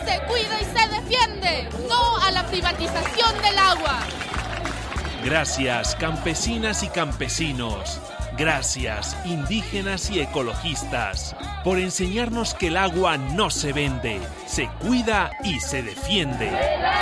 se cuida y se defiende. No a la privatización del agua. Gracias, campesinas y campesinos. Gracias, indígenas y ecologistas, por enseñarnos que el agua no se vende, se cuida y se defiende.